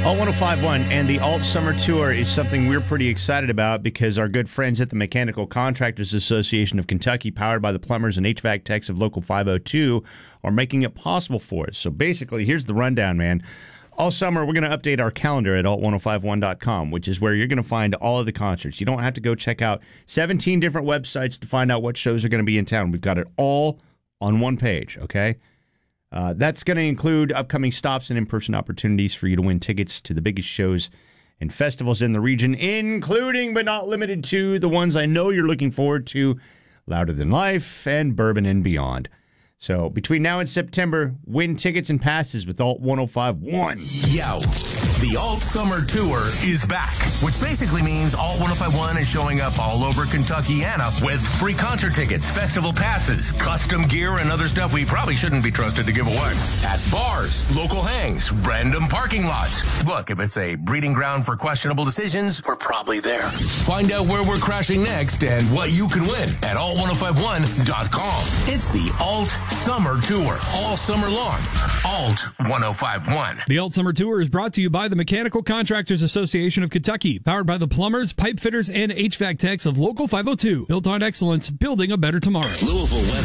Alt 1051 and the Alt Summer Tour is something we're pretty excited about because our good friends at the Mechanical Contractors Association of Kentucky, powered by the plumbers and HVAC techs of Local 502, are making it possible for us. So basically, here's the rundown, man. All summer, we're going to update our calendar at alt1051.com, which is where you're going to find all of the concerts. You don't have to go check out 17 different websites to find out what shows are going to be in town. We've got it all on one page, okay? That's going to include upcoming stops and in-person opportunities for you to win tickets to the biggest shows and festivals in the region, including but not limited to the ones I know you're looking forward to, Louder Than Life and Bourbon and Beyond. So between now and September, win tickets and passes with Alt 1051. Yo, the Alt Summer Tour is back, which basically means Alt 1051 is showing up all over Kentuckiana with free concert tickets, festival passes, custom gear, and other stuff we probably shouldn't be trusted to give away. At bars, local hangs, random parking lots. Look, if it's a breeding ground for questionable decisions, we're probably there. Find out where we're crashing next and what you can win at alt1051.com. It's the Alt Summer Tour, all summer long. Alt 1051. The Alt Summer Tour is brought to you by the Mechanical Contractors Association of Kentucky, powered by the plumbers, pipe fitters, and HVAC techs of Local 502. Built on excellence, building a better tomorrow. Louisville